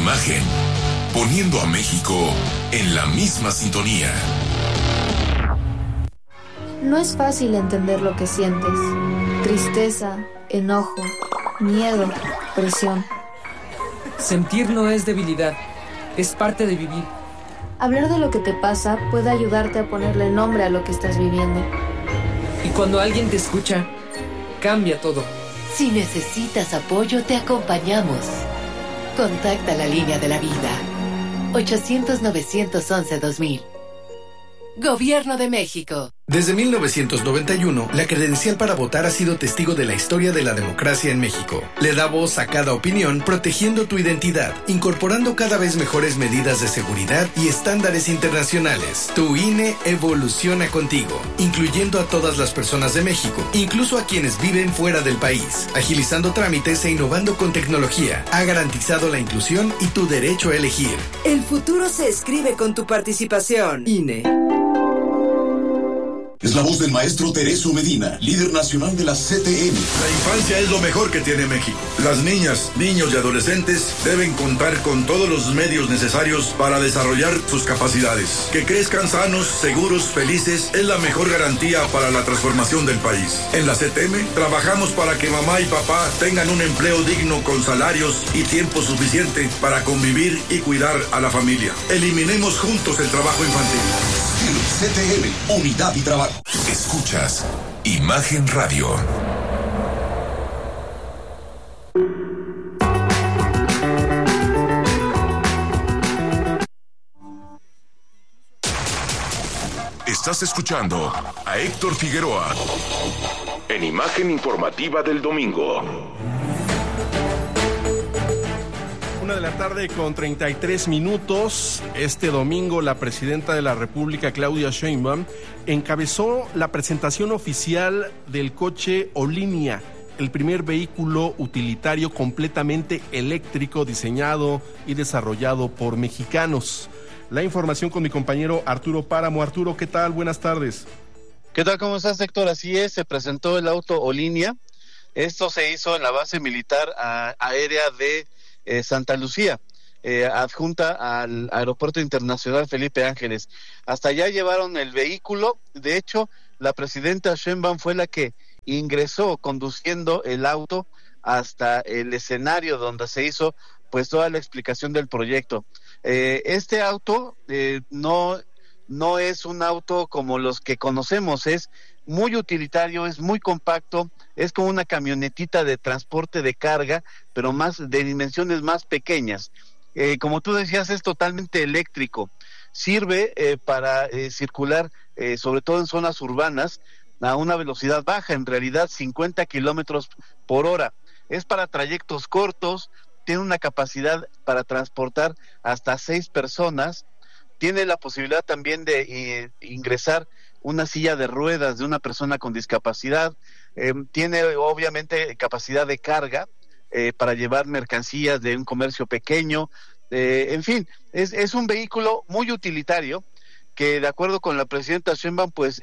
Imagen, poniendo a México en la misma sintonía. No es fácil entender lo que sientes. Tristeza, enojo, miedo, presión. Sentir no es debilidad, es parte de vivir. Hablar de lo que te pasa puede ayudarte a ponerle nombre a lo que estás viviendo. Y cuando alguien te escucha, cambia todo. Si necesitas apoyo, te acompañamos. Contacta la línea de la vida. 800-911-2000. Gobierno de México. Desde 1991, la credencial para votar ha sido testigo de la historia de la democracia en México. Le da voz a cada opinión, protegiendo tu identidad, incorporando cada vez mejores medidas de seguridad y estándares internacionales. Tu INE evoluciona contigo, incluyendo a todas las personas de México, incluso a quienes viven fuera del país, agilizando trámites e innovando con tecnología. Ha garantizado la inclusión y tu derecho a elegir. El futuro se escribe con tu participación. INE. Es la voz del maestro Tereso Medina, líder nacional de la CTM. La infancia es lo mejor que tiene México. Las niñas, niños y adolescentes deben contar con todos los medios necesarios para desarrollar sus capacidades. Que crezcan sanos, seguros, felices es la mejor garantía para la transformación del país. En la CTM trabajamos para que mamá y papá tengan un empleo digno con salarios y tiempo suficiente para convivir y cuidar a la familia. Eliminemos juntos el trabajo infantil. CTM, unidad y trabajo. Escuchas Imagen Radio. Estás escuchando a Héctor Figueroa en Imagen Informativa del Domingo. 1:33 p.m. Este domingo, la presidenta de la República, Claudia Sheinbaum, encabezó la presentación oficial del coche Olinia, el primer vehículo utilitario completamente eléctrico diseñado y desarrollado por mexicanos. La información con mi compañero Arturo Páramo. Arturo, ¿qué tal? Buenas tardes. ¿Qué tal? ¿Cómo estás, Héctor? Así es, se presentó el auto Olinia. Esto se hizo en la base militar aérea de Santa Lucía, adjunta al Aeropuerto Internacional Felipe Ángeles. Hasta allá llevaron el vehículo. De hecho, la presidenta Sheinbaum fue la que ingresó conduciendo el auto hasta el escenario donde se hizo pues toda la explicación del proyecto. Este auto no es un auto como los que conocemos, es muy utilitario, es muy compacto, es como una camionetita de transporte de carga, pero más de dimensiones más pequeñas. Como tú decías, es totalmente eléctrico. Sirve para circular, sobre todo en zonas urbanas, a una velocidad baja, en realidad 50 kilómetros por hora. Es para trayectos cortos, tiene una capacidad para transportar hasta 6 personas, tiene la posibilidad también de ingresar una silla de ruedas de una persona con discapacidad, tiene obviamente capacidad de carga para llevar mercancías de un comercio pequeño, en fin, es un vehículo muy utilitario que, de acuerdo con la presidenta Sheinbaum, pues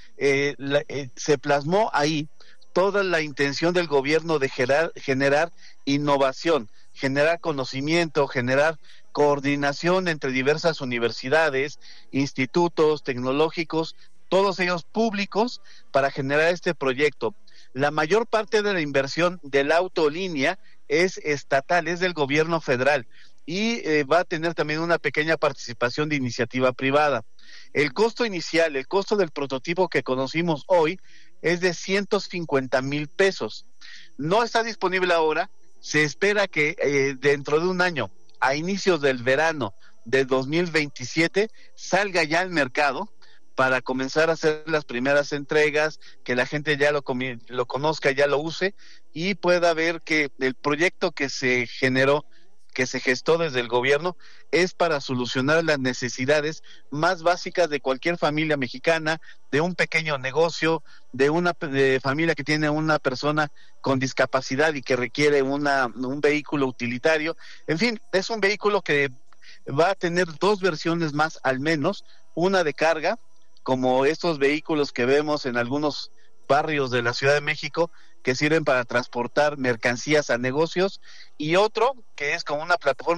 se plasmó ahí toda la intención del gobierno de generar innovación, generar conocimiento, generar coordinación entre diversas universidades, institutos tecnológicos, todos ellos públicos, para generar este proyecto. La mayor parte de la inversión del Autolínea es estatal, es del gobierno federal, y va a tener también una pequeña participación de iniciativa privada. El costo inicial, el costo del prototipo que conocimos hoy, es de 150,000 pesos. No está disponible ahora. Se espera que dentro de un año, a inicios del verano de 2027, salga ya al mercado para comenzar a hacer las primeras entregas, que la gente ya lo conozca, ya lo use, y pueda ver que el proyecto que se generó, que se gestó desde el gobierno, es para solucionar las necesidades más básicas de cualquier familia mexicana, de un pequeño negocio, de una familia que tiene una persona con discapacidad y que requiere un vehículo utilitario. En fin, es un vehículo que va a tener 2 versiones más al menos, una de carga, como estos vehículos que vemos en algunos barrios de la Ciudad de México, que sirven para transportar mercancías a negocios, y otro que es como una plataforma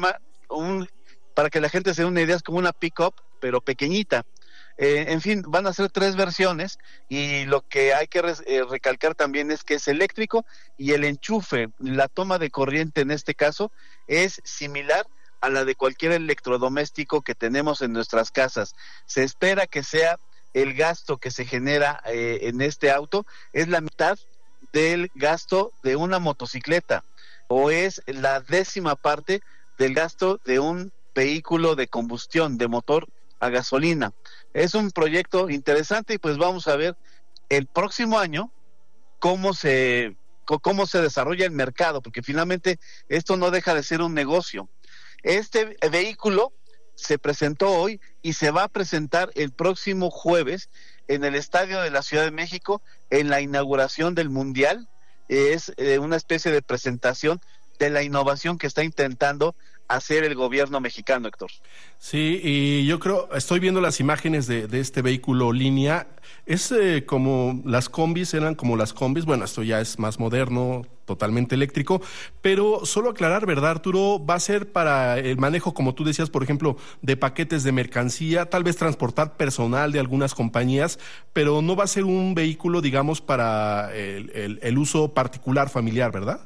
para que la gente se dé una idea, es como una pick-up, pero pequeñita. En fin, van a ser 3 versiones y lo que hay que recalcar también es que es eléctrico y el enchufe, la toma de corriente en este caso, es similar a la de cualquier electrodoméstico que tenemos en nuestras casas. Se espera que sea el gasto que se genera en este auto, es la mitad del gasto de una motocicleta o es la 10ª parte del gasto de un vehículo de combustión, de motor a gasolina. Es un proyecto interesante y pues vamos a ver el próximo año cómo se desarrolla el mercado, porque finalmente esto no deja de ser un negocio. Este vehículo se presentó hoy y se va a presentar el próximo jueves en el Estadio de la Ciudad de México en la inauguración del Mundial. Es una especie de presentación de la innovación que está intentando hacer el gobierno mexicano, Héctor. Sí, y yo creo, estoy viendo las imágenes de este vehículo línea, es como las combis, eran como las combis, bueno, esto ya es más moderno, totalmente eléctrico, pero solo aclarar, ¿verdad, Arturo? Va a ser para el manejo, como tú decías, por ejemplo, de paquetes de mercancía, tal vez transportar personal de algunas compañías, pero no va a ser un vehículo, digamos, para el uso particular familiar, ¿verdad?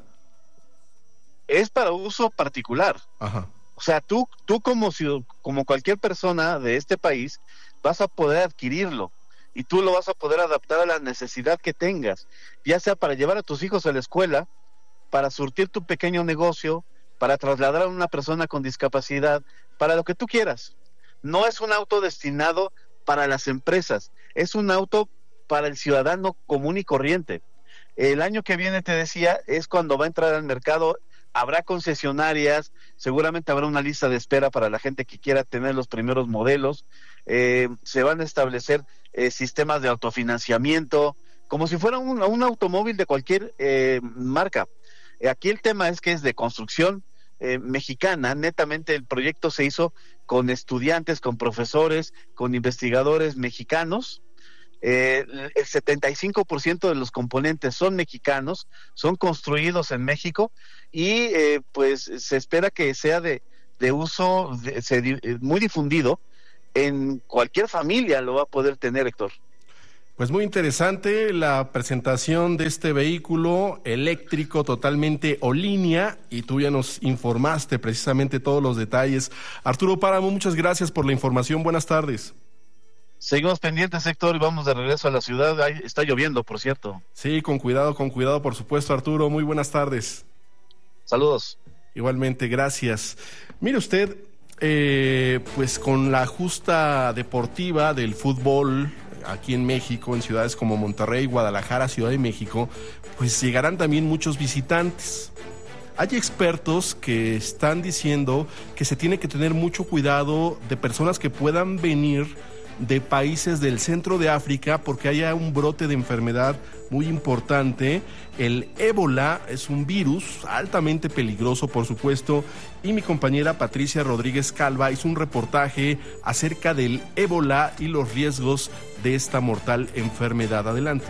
Es para uso particular. Ajá. O sea, tú como cualquier persona de este país vas a poder adquirirlo y tú lo vas a poder adaptar a la necesidad que tengas, ya sea para llevar a tus hijos a la escuela, para surtir tu pequeño negocio, para trasladar a una persona con discapacidad, para lo que tú quieras. No es un auto destinado para las empresas, es un auto para el ciudadano común y corriente. El año que viene, te decía, es cuando va a entrar al mercado. Habrá concesionarias, seguramente habrá una lista de espera para la gente que quiera tener los primeros modelos, se van a establecer sistemas de autofinanciamiento, como si fuera un automóvil de cualquier marca. Aquí el tema es que es de construcción mexicana, netamente el proyecto se hizo con estudiantes, con profesores, con investigadores mexicanos. El 75% de los componentes son mexicanos, son construidos en México y pues se espera que sea de uso muy difundido. En cualquier familia lo va a poder tener, Héctor. Pues muy interesante la presentación de este vehículo eléctrico totalmente Olinia y tú ya nos informaste precisamente todos los detalles. Arturo Páramo, muchas gracias por la información. Buenas tardes. Seguimos pendientes, Héctor, y vamos de regreso a la ciudad. Ahí está lloviendo, por cierto. Sí, con cuidado, por supuesto, Arturo. Muy buenas tardes. Saludos. Igualmente, gracias. Mire usted, pues con la justa deportiva del fútbol aquí en México, en ciudades como Monterrey, Guadalajara, Ciudad de México, pues llegarán también muchos visitantes. Hay expertos que están diciendo que se tiene que tener mucho cuidado de personas que puedan venir de países del centro de África porque haya un brote de enfermedad muy importante. El ébola es un virus altamente peligroso, por supuesto, y mi compañera Patricia Rodríguez Calva hizo un reportaje acerca del ébola y los riesgos de esta mortal enfermedad. Adelante.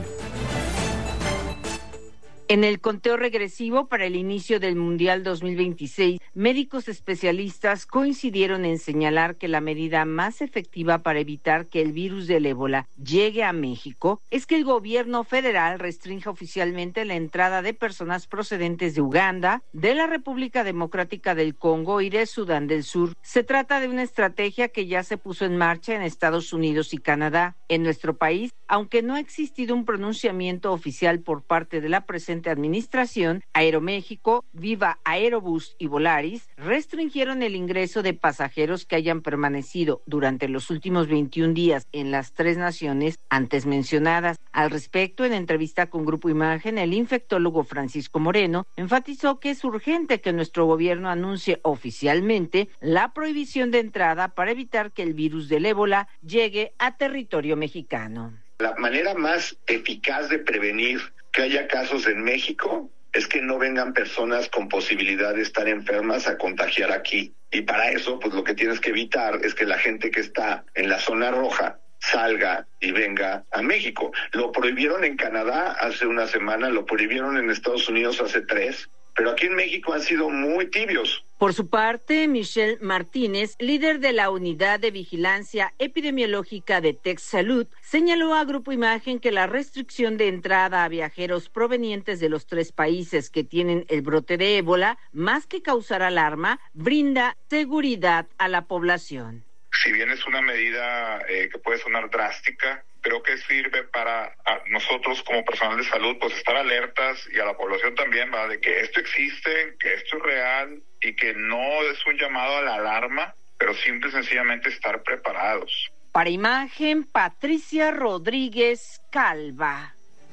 En el conteo regresivo para el inicio del Mundial 2026, médicos especialistas coincidieron en señalar que la medida más efectiva para evitar que el virus del ébola llegue a México es que el gobierno federal restrinja oficialmente la entrada de personas procedentes de Uganda, de la República Democrática del Congo y de Sudán del Sur. Se trata de una estrategia que ya se puso en marcha en Estados Unidos y Canadá. En nuestro país, aunque no ha existido un pronunciamiento oficial por parte de la presente administración, Aeroméxico, Viva Aerobús y Volaris restringieron el ingreso de pasajeros que hayan permanecido durante los últimos 21 días en las 3 naciones antes mencionadas. Al respecto, en entrevista con Grupo Imagen, el infectólogo Francisco Moreno enfatizó que es urgente que nuestro gobierno anuncie oficialmente la prohibición de entrada para evitar que el virus del ébola llegue a territorio mexicano. La manera más eficaz de prevenir que haya casos en México es que no vengan personas con posibilidad de estar enfermas a contagiar aquí. Y para eso, pues lo que tienes que evitar es que la gente que está en la zona roja salga y venga a México. Lo prohibieron en Canadá hace una semana, lo prohibieron en Estados Unidos hace 3, pero aquí en México han sido muy tibios. Por su parte, Michelle Martínez, líder de la Unidad de Vigilancia Epidemiológica de TechSalud, señaló a Grupo Imagen que la restricción de entrada a viajeros provenientes de los 3 países que tienen el brote de ébola, más que causar alarma, brinda seguridad a la población. Si bien es una medida que puede sonar drástica, creo que sirve para nosotros como personal de salud pues estar alertas, y a la población también, ¿verdad?, de que esto existe, que esto es real y que no es un llamado a la alarma, pero simple y sencillamente estar preparados. Para Imagen, Patricia Rodríguez Calva.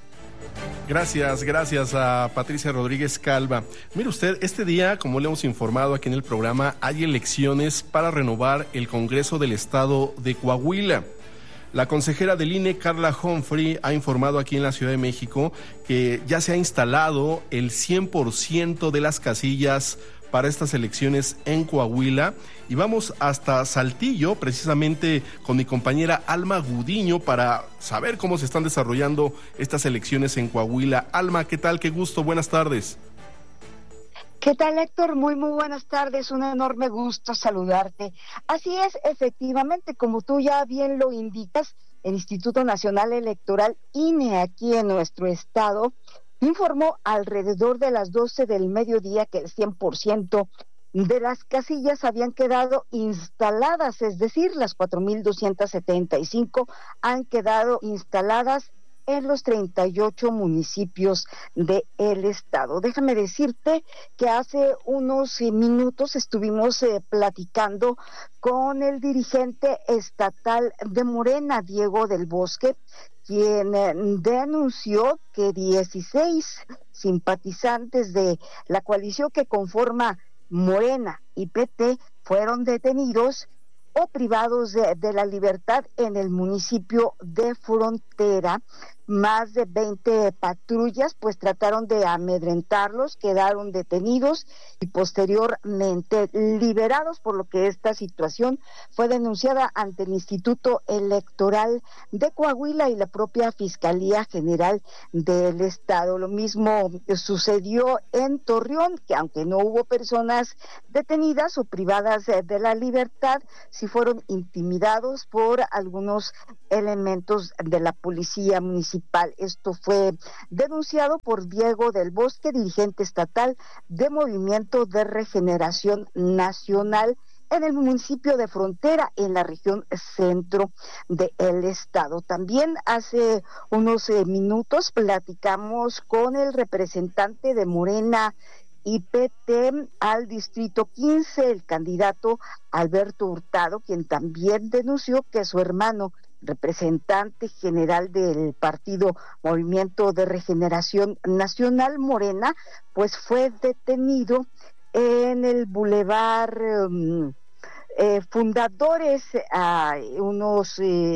Gracias a Patricia Rodríguez Calva. Mire usted, este día, como le hemos informado aquí en el programa, hay elecciones para renovar el Congreso del Estado de Coahuila. La consejera del INE, Carla Humphrey, ha informado aquí en la Ciudad de México que ya se ha instalado el 100% de las casillas para estas elecciones en Coahuila, y vamos hasta Saltillo precisamente con mi compañera Alma Gudiño para saber cómo se están desarrollando estas elecciones en Coahuila. Alma, ¿qué tal? Qué gusto, buenas tardes. ¿Qué tal, Héctor? Muy buenas tardes, un enorme gusto saludarte. Así es, efectivamente, como tú ya bien lo indicas, el Instituto Nacional Electoral, INE, aquí en nuestro estado, informó alrededor de las 12 del mediodía que el 100% de las casillas habían quedado instaladas, es decir, las 4,275 han quedado instaladas en los 38 municipios del estado. Déjame decirte que hace unos minutos estuvimos platicando con el dirigente estatal de Morena, Diego del Bosque, quien denunció que 16 simpatizantes de la coalición que conforma Morena y PT fueron detenidos o privados de la libertad en el municipio de Frontera. Más de 20 patrullas pues trataron de amedrentarlos, quedaron detenidos y posteriormente liberados, por lo que esta situación fue denunciada ante el Instituto Electoral de Coahuila y la propia Fiscalía General del Estado. Lo mismo sucedió en Torreón, que aunque no hubo personas detenidas o privadas de la libertad, sí fueron intimidados por algunos elementos de la policía municipal. Esto fue denunciado por Diego del Bosque, dirigente estatal de Movimiento de Regeneración Nacional en el municipio de Frontera, en la región centro del estado. También hace unos minutos platicamos con el representante de Morena y PT al distrito 15, el candidato Alberto Hurtado, quien también denunció que su hermano, representante general del partido Movimiento de Regeneración Nacional, Morena, pues fue detenido en el Boulevard Fundadores, a unos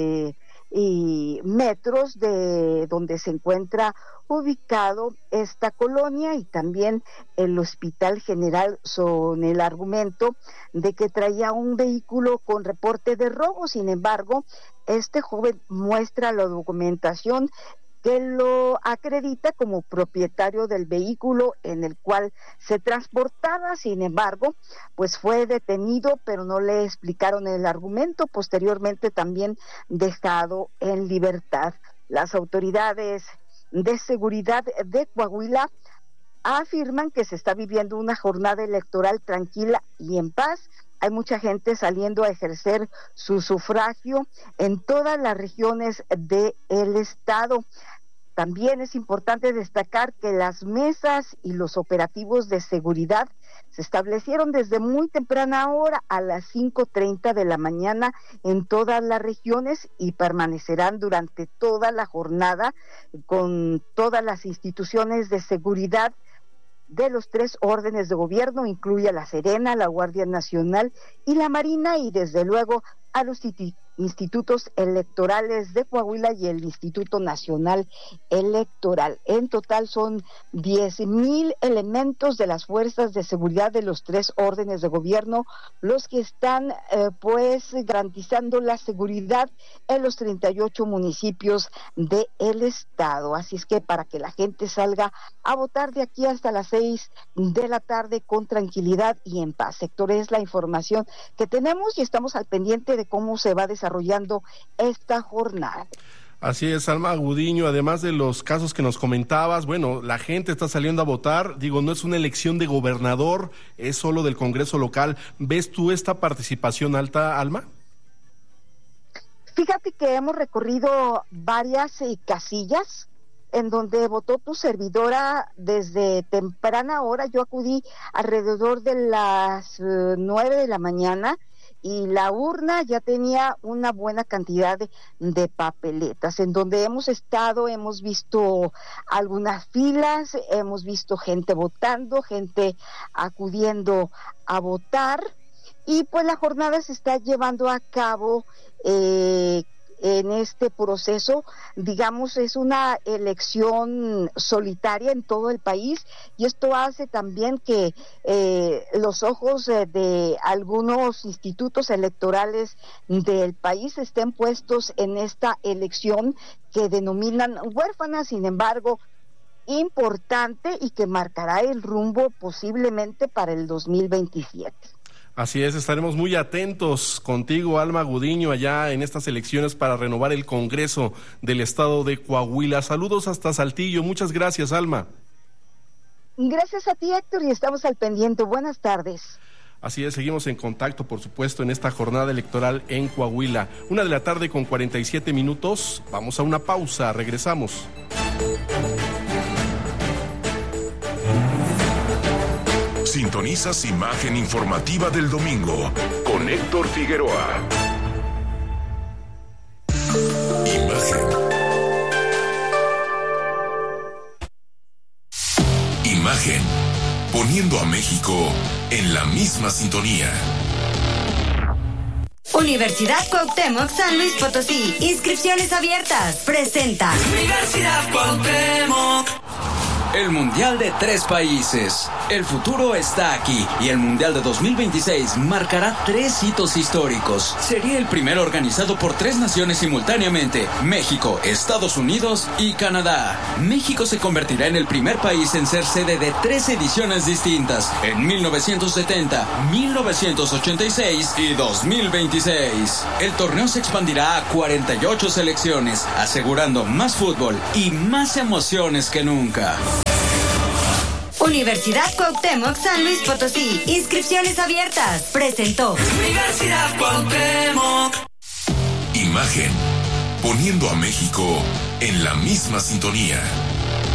metros de donde se encuentra ubicado esta colonia, y también el Hospital General, son el argumento de que traía un vehículo con reporte de robo. Sin embargo, este joven muestra la documentación que lo acredita como propietario del vehículo en el cual se transportaba. Sin embargo, pues fue detenido, pero no le explicaron el argumento, posteriormente también dejado en libertad. Las autoridades de seguridad de Coahuila afirman que se está viviendo una jornada electoral tranquila y en paz. Hay mucha gente saliendo a ejercer su sufragio en todas las regiones del estado. También es importante destacar que las mesas y los operativos de seguridad se establecieron desde muy temprana hora, a las 5:30 de la mañana, en todas las regiones, y permanecerán durante toda la jornada con todas las instituciones de seguridad de los 3 órdenes de gobierno, incluye a la Serena, la Guardia Nacional y la Marina, y desde luego a los institutos electorales de Coahuila y el Instituto Nacional Electoral. En total son 10,000 elementos de las fuerzas de seguridad de los 3 órdenes de gobierno los que están garantizando la seguridad en los 38 municipios del estado. Así es que para que la gente salga a votar de aquí hasta las 6 de la tarde con tranquilidad y en paz. Héctor, es la información que tenemos y estamos al pendiente de cómo se va desarrollando esta jornada. Así es, Alma Gudiño, además de los casos que nos comentabas, bueno, la gente está saliendo a votar, digo, no es una elección de gobernador, es solo del Congreso local. ¿Ves tú esta participación alta, Alma? Fíjate que hemos recorrido varias casillas en donde votó tu servidora desde temprana hora. Yo acudí alrededor de las 9 de la mañana y la urna ya tenía una buena cantidad de papeletas. En donde hemos estado, hemos visto algunas filas, hemos visto gente votando, gente acudiendo a votar, y pues la jornada se está llevando a cabo en este proceso. Digamos, es una elección solitaria en todo el país, y esto hace también que los ojos de algunos institutos electorales del país estén puestos en esta elección que denominan huérfana, sin embargo, importante y que marcará el rumbo posiblemente para el 2027. Así es, estaremos muy atentos contigo, Alma Gudiño, allá en estas elecciones para renovar el Congreso del Estado de Coahuila. Saludos hasta Saltillo. Muchas gracias, Alma. Gracias a ti, Héctor, y estamos al pendiente. Buenas tardes. Así es, seguimos en contacto, por supuesto, en esta jornada electoral en Coahuila. 1:47 p.m. Vamos a una pausa, regresamos. Sintonizas Imagen Informativa del Domingo con Héctor Figueroa. Imagen. Imagen. Poniendo a México en la misma sintonía. Universidad Cuauhtémoc San Luis Potosí. Inscripciones abiertas. Presenta Universidad Cuauhtémoc. El Mundial de 3 países. El futuro está aquí y el Mundial de 2026 marcará 3 hitos históricos. Sería el primero organizado por 3 naciones simultáneamente: México, Estados Unidos y Canadá. México se convertirá en el primer país en ser sede de 3 ediciones distintas: en 1970, 1986 y 2026. El torneo se expandirá a 48 selecciones, asegurando más fútbol y más emociones que nunca. Universidad Cuauhtémoc San Luis Potosí. Inscripciones abiertas. Presentó Universidad Cuauhtémoc. Imagen. Poniendo a México en la misma sintonía.